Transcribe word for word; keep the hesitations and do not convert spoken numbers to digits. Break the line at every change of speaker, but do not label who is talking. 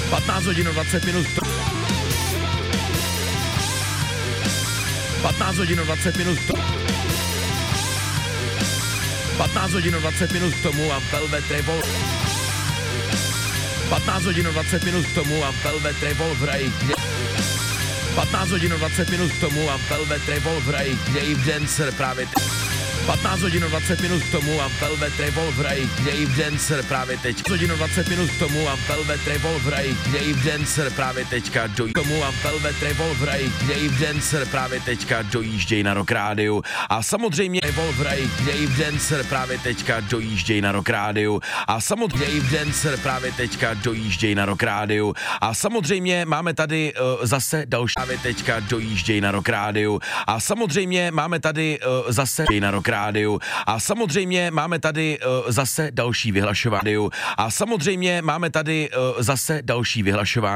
patnáct hodin dvacet minut. patnáct hodin dvacet minut. patnáct hodin dvacet minut k tomu a Velvet Revolver. patnáct hodin dvacet minut k tomu a Velvet Revolver. patnáct hodin dvacet minut k tomu a Velvet Revolver. Dave Dancer právě teď. patnáct hodin dvacet minut k tomu a Velvet Revolver. Dave Dancer právě teď. patnáct hodin dvacet minut k tomu a Velvet Revolver. Dave Dancer právě teďka do tomu a Velvet Revolver. Dave Dancer právě teďka dojížděj na Rock Rádiu. A samozřejmě Revolver. Dave Dancer právě teďka dojížděj na Rock Rádiu. A samozřejmě Dave Dancer právě teďka dojížděj na Rock Rádiu. A samozřejmě máme tady uh, zase další právě teďka dojížděj na Rock Rádiu. A samozřejmě máme tady uh, zase na Rock Rádiu. A samozřejmě máme tady uh, zase další vyhlašování. A samozřejmě máme tady uh, zase další vyhlašování.